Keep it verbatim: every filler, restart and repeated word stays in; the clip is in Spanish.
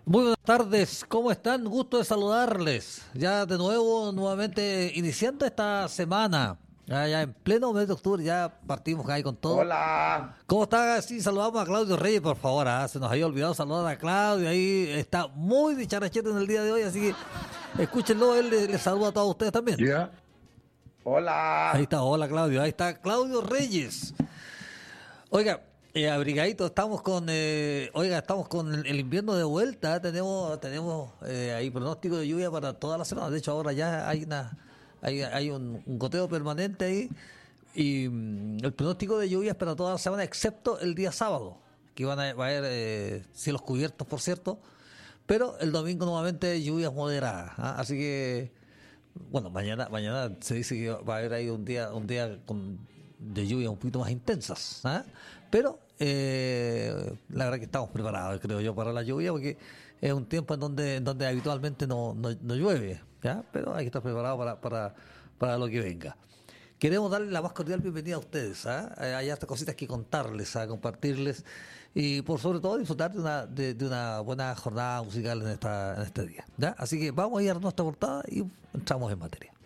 Muy buenas tardes, ¿cómo están? Gusto de saludarles. Ya de nuevo, nuevamente iniciando esta semana. Ya, ya en pleno mes de octubre, ya partimos ahí con todo. Hola. ¿Cómo está? Sí, saludamos a Claudio Reyes, por favor. ¿Ah? Se nos había olvidado saludar a Claudio. Ahí está muy dicharachete en el día de hoy, así que escúchenlo. Él les le saluda a todos ustedes también. Ya. Ahí Hola. está, hola Claudio. Ahí está Claudio Reyes. Oiga, eh, abrigadito, estamos con, eh, oiga, estamos con el, el invierno de vuelta. ¿eh? Tenemos, tenemos eh, ahí pronóstico de lluvia para toda la semana. De hecho, ahora ya hay una, hay, hay un, un goteo permanente ahí. Y mm, el pronóstico de lluvia es para toda la semana, excepto el día sábado, que van a, va a haber eh, cielos cubiertos, por cierto. Pero el domingo nuevamente lluvias moderadas. ¿ah? Así que, bueno, mañana, mañana se dice que va a haber ahí un día, un día con de lluvia un poquito más intensas, ¿ah? Pero eh, la verdad que estamos preparados, creo yo, para la lluvia, porque es un tiempo en donde, en donde habitualmente no, no, no llueve, ¿ya? Pero hay que estar preparado para, para, para lo que venga. Queremos darle la más cordial bienvenida a ustedes, ¿ah? Hay estas cositas que contarles, a compartirles y por sobre todo disfrutar de una, de, de una buena jornada musical en esta en este día, ¿ya? Así que vamos a ir a nuestra portada y entramos en materia.